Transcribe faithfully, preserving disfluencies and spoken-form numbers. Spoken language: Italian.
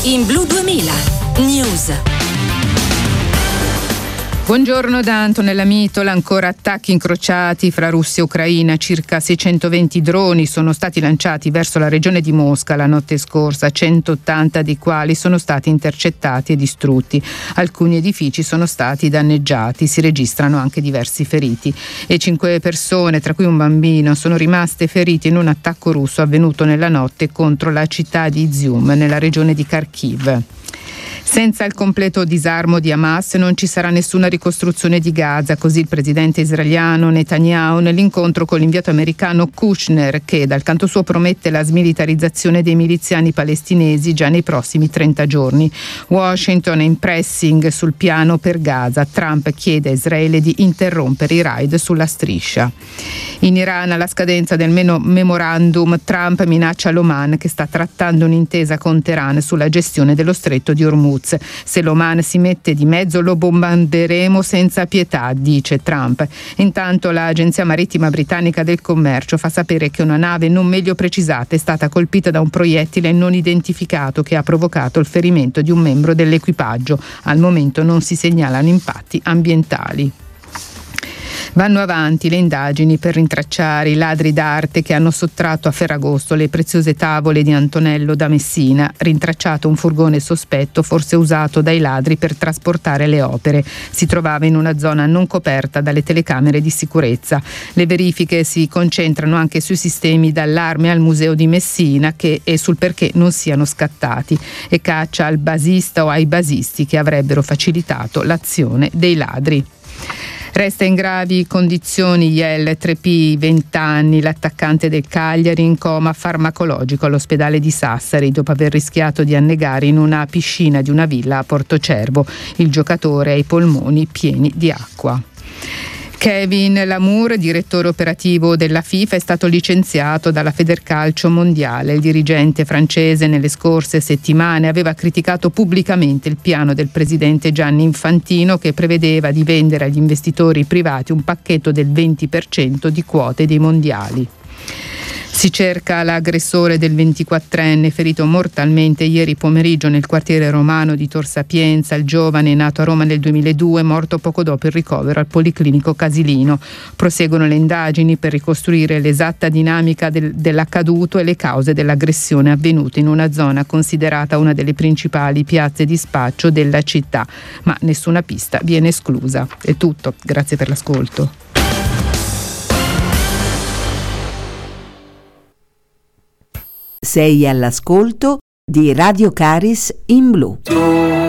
In Blu duemila News. Buongiorno da Antonella Mitola. Ancora attacchi incrociati fra Russia e Ucraina. Circa seicentoventi droni sono stati lanciati verso la regione di Mosca la notte scorsa, centottanta dei quali sono stati intercettati e distrutti. Alcuni edifici sono stati danneggiati, si registrano anche diversi feriti e cinque persone, tra cui un bambino, sono rimaste ferite in un attacco russo avvenuto nella notte contro la città di Izium, nella regione di Kharkiv. Senza il completo disarmo di Hamas non ci sarà nessuna ricostruzione di Gaza, così il presidente israeliano Netanyahu nell'incontro con l'inviato americano Kushner, che dal canto suo promette la smilitarizzazione dei miliziani palestinesi già nei prossimi trenta giorni. Washington è in pressing sul piano per Gaza. Trump chiede a Israele di interrompere i raid sulla striscia. In Iran, alla scadenza del memorandum, Trump minaccia l'Oman, che sta trattando un'intesa con Teheran sulla gestione dello stretto di Hormuz. Se l'Oman si mette di mezzo lo bombarderemo senza pietà, dice Trump. Intanto l'agenzia marittima britannica del commercio fa sapere che una nave non meglio precisata è stata colpita da un proiettile non identificato che ha provocato il ferimento di un membro dell'equipaggio. Al momento non si segnalano impatti ambientali. Vanno avanti le indagini per rintracciare i ladri d'arte che hanno sottratto a Ferragosto le preziose tavole di Antonello da Messina. Rintracciato un furgone sospetto, forse usato dai ladri per trasportare le opere. Si trovava in una zona non coperta dalle telecamere di sicurezza. Le verifiche si concentrano anche sui sistemi d'allarme al museo di Messina che, e sul perché non siano scattati, e caccia al basista o ai basisti che avrebbero facilitato l'azione dei ladri. Resta in gravi condizioni Yael Trepi, venti anni, l'attaccante del Cagliari, in coma farmacologico all'ospedale di Sassari dopo aver rischiato di annegare in una piscina di una villa a Portocervo. Il giocatore ha i polmoni pieni di acqua. Kevin Lamour, direttore operativo della FIFA, è stato licenziato dalla Federcalcio Mondiale. Il dirigente francese nelle scorse settimane aveva criticato pubblicamente il piano del presidente Gianni Infantino, che prevedeva di vendere agli investitori privati un pacchetto del venti per cento di quote dei mondiali. Si cerca l'aggressore del ventiquattrenne ferito mortalmente ieri pomeriggio nel quartiere romano di Tor Sapienza. Il giovane, nato a Roma nel duemiladue, morto poco dopo il ricovero al Policlinico Casilino. Proseguono le indagini per ricostruire l'esatta dinamica del, dell'accaduto e le cause dell'aggressione avvenuta in una zona considerata una delle principali piazze di spaccio della città, ma nessuna pista viene esclusa. È tutto, grazie per l'ascolto. Sei all'ascolto di Radio Caris in Blu.